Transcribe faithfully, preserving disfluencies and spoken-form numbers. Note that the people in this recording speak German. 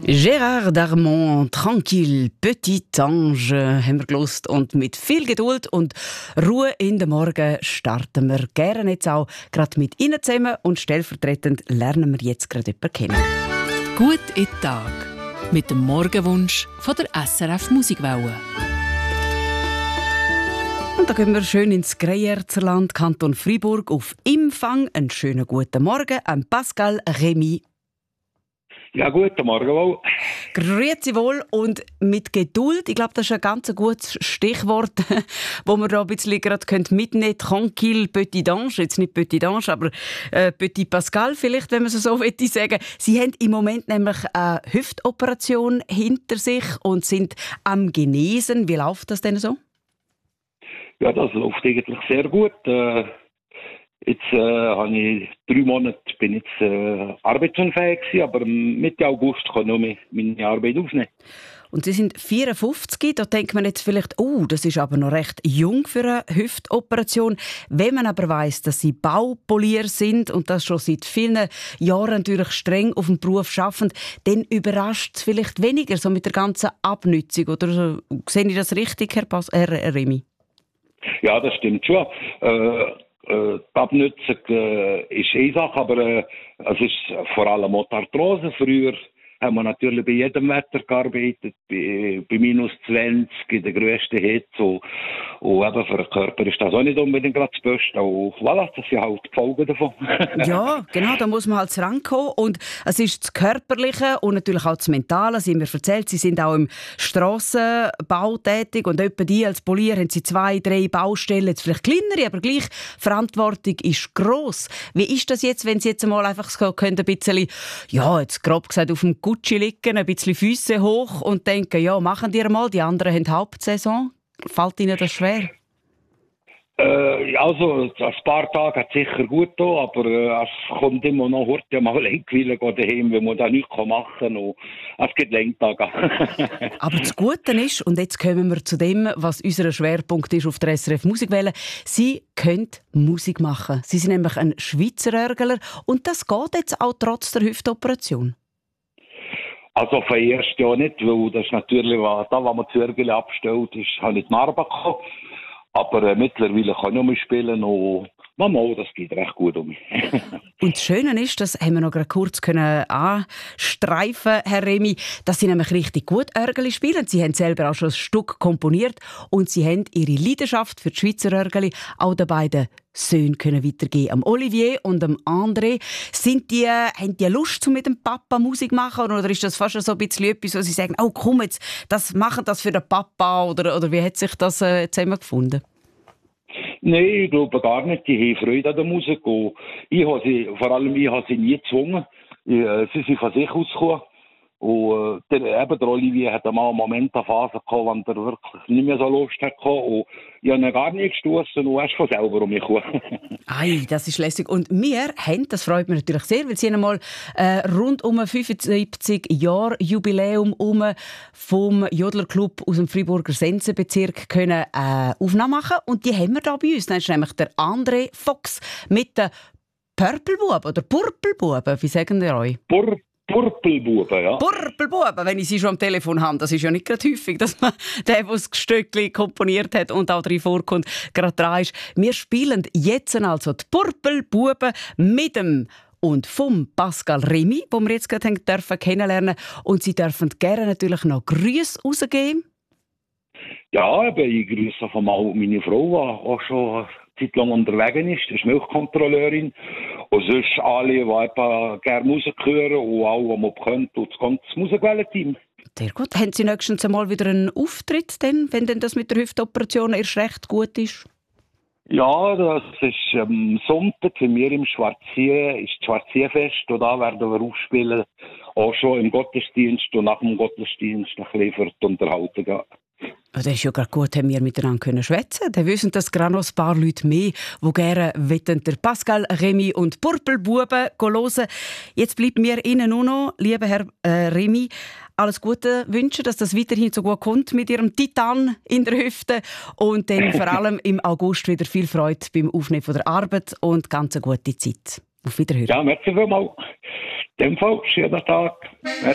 Gérard Darmon, Tranquille, Petit Ange, haben wir gelost. Und mit viel Geduld und Ruhe in den Morgen starten wir gerne jetzt auch gerade mit Ihnen zusammen und stellvertretend lernen wir jetzt gerade jemanden kennen. Gut in den Tag mit dem Morgenwunsch von der S R F Musikwelle. Und da gehen wir schön ins Greyerzerland, Kanton Freiburg, auf Empfang. Einen schönen guten Morgen an Pascal Remy. Ja, guten Morgen wohl. Grüezi wohl und mit Geduld. Ich glaube, das ist ein ganz gutes Stichwort, wo wir da ein bisschen gerade mitnehmen können. Tranquille, Petit Ange. Jetzt nicht Petit Ange, aber äh, Petit Pascal vielleicht, wenn man es so sagen will. Sie haben im Moment nämlich eine Hüftoperation hinter sich und sind am Genesen. Wie läuft das denn so? Ja, das läuft eigentlich sehr gut. Äh, jetzt äh, habe ich drei Monate bin jetzt äh, arbeitsunfähig gewesen, aber Mitte August kann ich meine Arbeit aufnehmen. Und Sie sind vierundfünfzig, da denkt man jetzt vielleicht, oh, das ist aber noch recht jung für eine Hüftoperation. Wenn man aber weiss, dass Sie Baupolier sind und das schon seit vielen Jahren natürlich streng auf dem Beruf arbeiten, dann überrascht es vielleicht weniger so mit der ganzen Abnützung. Oder so. Sehe ich das richtig, Herr, Pas- Herr Remy? Ja, das stimmt schon. Äh, äh, die Abnutzung äh, ist eine Sache, aber äh, es ist vor allem auch die Arthrose. Früher haben wir natürlich bei jedem Wetter gearbeitet, bei, bei minus zwanzig, in der grössten Hitze. Und, und eben für den Körper ist das auch nicht unbedingt gerade das Beste. Und voilà, das sind halt die Folgen davon. Ja, genau, da muss man halt rankommen. Und es ist das Körperliche und natürlich auch das Mentale. Sie haben mir erzählt, Sie sind auch im Strassenbau tätig und etwa die als Polier haben Sie zwei, drei Baustellen, jetzt vielleicht kleinere, aber gleich Verantwortung ist gross. Wie ist das jetzt, wenn Sie jetzt mal einfach so können, ein bisschen, ja, jetzt grob gesagt, auf dem Gucci liegen, ein bisschen Füße hoch und denken, ja, machen die mal, die anderen haben Hauptsaison. Fällt Ihnen das schwer? Äh, also, ein paar Tage hat es sicher gut getan, aber äh, es kommt immer noch heute mal Lenkquillen daheim, wenn man da nichts machen kann. Und es gibt Lenktage. Aber das Gute ist, und jetzt kommen wir zu dem, was unser Schwerpunkt ist auf der S R F Musikwelle, Sie können Musik machen. Sie sind nämlich ein Schweizer Örgler und das geht jetzt auch trotz der Hüftoperation. Also von erst ja nicht, weil das natürlich, was, da, was man zu Örgeli abstellt, ist, habe ich die Narbe gehabt. Aber äh, mittlerweile kann ich noch mal spielen und Mama, das geht recht gut um mich. Und das Schöne ist, das haben wir noch gerade kurz können anstreifen, Herr Remy, dass Sie nämlich richtig gut Örgeli spielen. Sie haben selber auch schon ein Stück komponiert und Sie haben Ihre Leidenschaft für die Schweizer Örgeli auch den beiden Söhnen können weitergeben, am Olivier und am André. Sind die, haben die Lust, um mit dem Papa Musik zu machen oder ist das fast so ein bisschen etwas, wo Sie sagen, oh komm jetzt, das machen das für den Papa oder, oder wie hat sich das äh, zusammengefunden? Nein, ich glaube gar nicht. Die haben Freude an der Musik. Und ich habe sie, vor allem ich habe sie nie gezwungen. Ich, äh, sie sind von sich ausgekommen. Und äh, der, eben der Olivier hat einmal einen Moment, eine Phase gehabt, wo er wirklich nicht mehr so Lust hatte. Und ich habe ihn gar nicht gestossen und er ist von selber um mich gekommen. Ei, das ist lässig. Und wir haben, das freut mich natürlich sehr, weil Sie haben einmal äh, rund um ein fünfundsiebzig Jahre Jubiläum um vom Jodlerclub aus dem Freiburger Sensenbezirk können äh, Aufnahmen machen. Und die haben wir da bei uns. Dann ist nämlich der André Fox mit den Purpelbuben oder Purpelbuben. Wie sagen die euch? Pur Purpelbuben, ja. Purpelbuben, wenn ich sie schon am Telefon habe. Das ist ja nicht gerade häufig, dass man der, der das Stückchen komponiert hat und auch drin vorkommt, gerade dran ist. Wir spielen jetzt also die Purpelbuben mit dem und vom Pascal Remy, den wir jetzt gerade dürfen kennenlernen. Und Sie dürfen gerne natürlich noch Grüße rausgeben. Ja, ich grüße von mal meine Frau, die auch schon eine Zeit lang unterwegs ist. Die ist Milchkontrolleurin. Und sonst alle, die etwa gerne Musik hören und alle, die man kennt, und das ganze Musikwelle-Team. Sehr gut. Haben Sie nächstens einmal wieder einen Auftritt, denn, wenn denn das mit der Hüftoperation erst recht gut ist? Ja, das ist am ähm, Sonntag bei mir im Schwarzier, ist das Schwarzierfest. Und da werden wir aufspielen, auch schon im Gottesdienst und nach dem Gottesdienst ein bisschen für die Unterhaltung. Ja. Das ist ja gerade gut, haben wir miteinander schwätzen können. Dann wissen das gerade noch ein paar Leute mehr, die gerne wollen, der Pascal Remy und Purpelbuben hören. Jetzt bleibt mir Ihnen nur noch, lieber Herr äh, Remy, alles Gute wünschen, dass das weiterhin so gut kommt mit Ihrem Titan in der Hüfte und dann vor allem im August wieder viel Freude beim Aufnehmen von der Arbeit und ganz eine gute Zeit. Auf Wiederhören. Ja, merci vielmals. In dem Fall, schönen Tag. Merci.